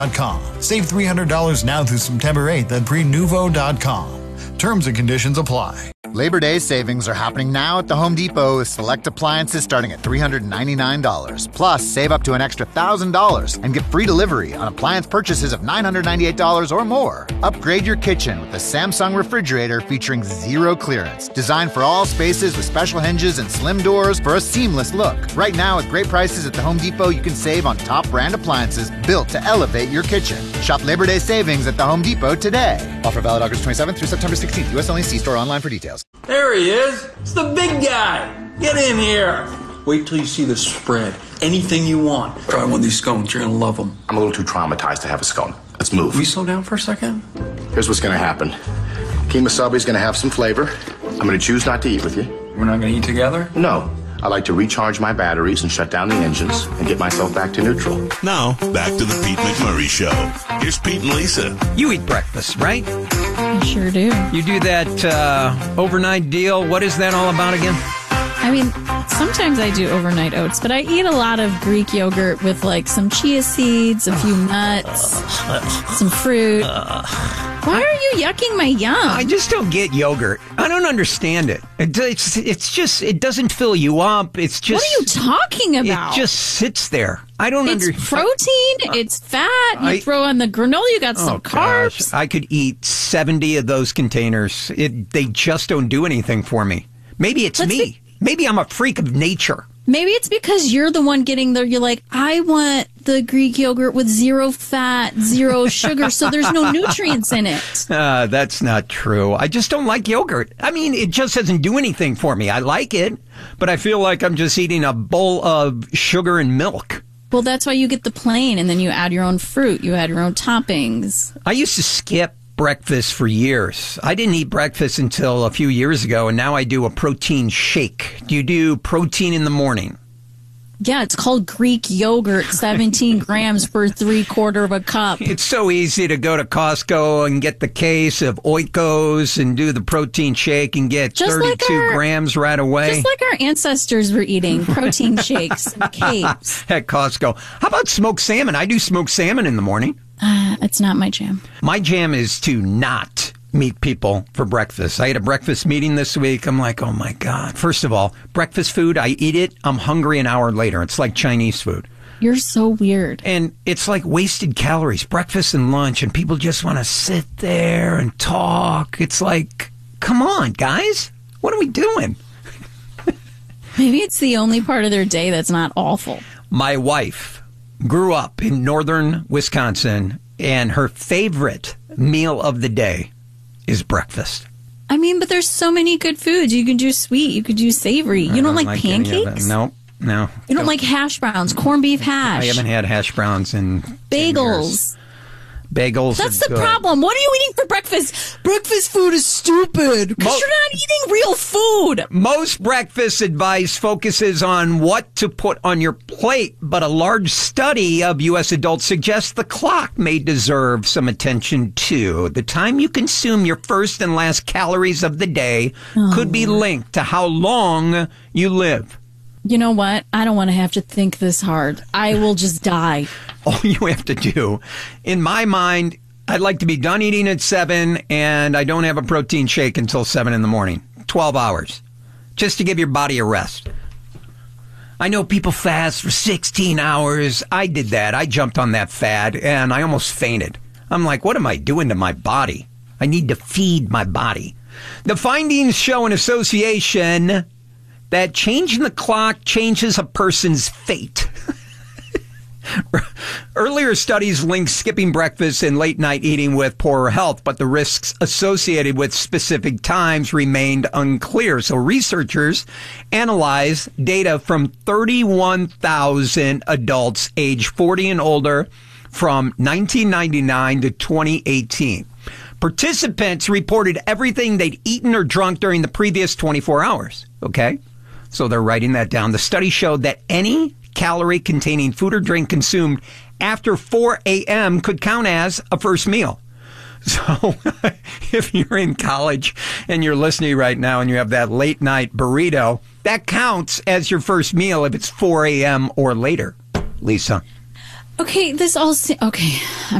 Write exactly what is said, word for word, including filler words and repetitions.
dot com. Save three hundred dollars now through September eighth at Prenuvo dot com. Terms and conditions apply. Labor Day savings are happening now at the Home Depot with select appliances starting at three hundred ninety-nine dollars. Plus, save up to an extra one thousand dollars and get free delivery on appliance purchases of nine hundred ninety-eight dollars or more. Upgrade your kitchen with a Samsung refrigerator featuring zero clearance. Designed for all spaces with special hinges and slim doors for a seamless look. Right now, with great prices at the Home Depot, you can save on top brand appliances built to elevate your kitchen. Shop Labor Day savings at the Home Depot today. Offer valid August twenty-seventh through September sixteenth. U S only. See store online for details. There he is. It's the big guy. Get in here. Wait till you see the spread. Anything you want. Try one of these scones. You're going to love them. I'm a little too traumatized to have a scone. Let's move. Can we slow down for a second? Here's what's going to happen. Kemosabe's going to have some flavor. I'm going to choose not to eat with you. We're not going to eat together? No. I like to recharge my batteries and shut down the engines and get myself back to neutral. Now, back to the Pete McMurray Show. Here's Pete and Lisa. You eat breakfast, right? I sure do. You do that uh, overnight deal. What is that all about again? I mean, sometimes I do overnight oats, but I eat a lot of Greek yogurt with like some chia seeds, a few nuts, some fruit. Why are you yucking my yum? I just don't get yogurt. I don't understand it. it it's it's just, it doesn't fill you up. It's just... What are you talking about? It just sits there. I don't It's under- protein, uh, it's fat, you I- throw on the granola, you got some Oh, carbs. gosh. I could eat seventy of those containers. It, they just don't do anything for me. Maybe it's Let's me. be- Maybe I'm a freak of nature. Maybe it's because you're the one getting there. You're like, I want the Greek yogurt with zero fat, zero sugar, so there's no nutrients in it. Uh, that's not true. I just don't like yogurt. I mean, it just doesn't do anything for me. I like it, but I feel like I'm just eating a bowl of sugar and milk. Well, that's why you get the plain, and then you add your own fruit. You add your own toppings. I used to skip breakfast for years. I didn't eat breakfast until a few years ago, and now I do a protein shake. Do you do protein in the morning? Yeah, it's called Greek yogurt, seventeen grams per three quarter of a cup. It's so easy to go to Costco and get the case of Oikos and do the protein shake and get Just like thirty-two our- grams right away. Just like our ancestors were eating protein shakes and cakes. At Costco. How about smoked salmon? I do smoked salmon in the morning. Uh, it's not my jam. My jam is to not meet people for breakfast. I had a breakfast meeting this week. I'm like, oh my God. First of all, breakfast food, I eat it. I'm hungry an hour later. It's like Chinese food. You're so weird. And it's like wasted calories, breakfast and lunch, and people just want to sit there and talk. It's like, come on, guys. What are we doing? Maybe it's the only part of their day that's not awful. My wife grew up in northern Wisconsin, and her favorite meal of the day is breakfast. I mean, but there's so many good foods. You can do sweet. You could do savory. You I don't, like, any of that. pancakes? No, no. You don't like hash browns, corned beef hash. I haven't had hash browns in ten years. Bagels. Bagels. That's are the good. problem. What are you eating for breakfast? Breakfast food is stupid because Mo- you're not eating real food. Most breakfast advice focuses on what to put on your plate, but a large study of U S adults suggests the clock may deserve some attention too. The time you consume your first and last calories of the day Oh, could be linked to how long you live. You know what? I don't want to have to think this hard. I will just die. All you have to do, in my mind, I'd like to be done eating at seven, and I don't have a protein shake until seven in the morning. twelve hours. Just to give your body a rest. I know people fast for sixteen hours. I did that. I jumped on that fad, and I almost fainted. I'm like, what am I doing to my body? I need to feed my body. The findings show an association that changing the clock changes a person's fate. Earlier studies linked skipping breakfast and late night eating with poorer health, but the risks associated with specific times remained unclear. So researchers analyzed data from thirty-one thousand adults age forty and older from nineteen ninety-nine to twenty eighteen. Participants reported everything they'd eaten or drunk during the previous twenty-four hours. Okay? So they're writing that down. The study showed that any calorie-containing food or drink consumed after four a.m. could count as a first meal. So if you're in college and you're listening right now and you have that late-night burrito, that counts as your first meal if it's four a.m. or later. Lisa? Okay, this all se- okay. I'm